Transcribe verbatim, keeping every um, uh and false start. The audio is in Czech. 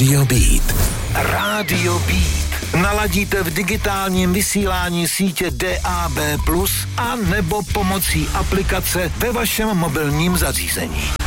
Rádio Beat. Rádio Beat. Naladíte v digitálním vysílání sítě D A B plus, a nebo pomocí aplikace ve vašem mobilním zařízení.